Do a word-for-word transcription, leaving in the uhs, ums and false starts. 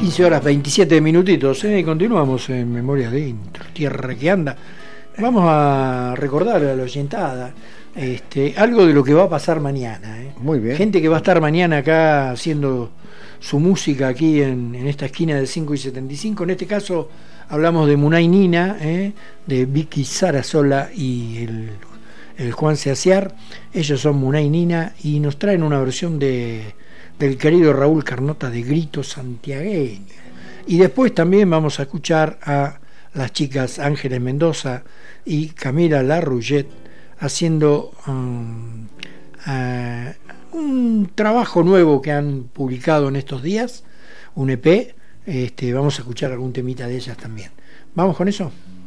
quince horas veintisiete minutitos, ¿eh? Y continuamos en Memoria Adentro, Tierra que Anda. Vamos a recordar a la oyentada este, algo de lo que va a pasar mañana, ¿eh? Muy bien. Gente que va a estar mañana acá haciendo su música aquí en, en esta esquina de cinco y setenta y cinco. En este caso hablamos de Munay Nina, ¿eh? De Vicky Sarasola y el, el Juan Seaciar. Ellos son Munay Nina y nos traen una versión de del querido Raúl Carnota de Grito Santiagueño. Y después también vamos a escuchar a las chicas Ángeles Mendoza y Camila Larrouget haciendo um, uh, un trabajo nuevo que han publicado en estos días, un E P. Este, vamos a escuchar algún temita de ellas también. ¿Vamos con eso?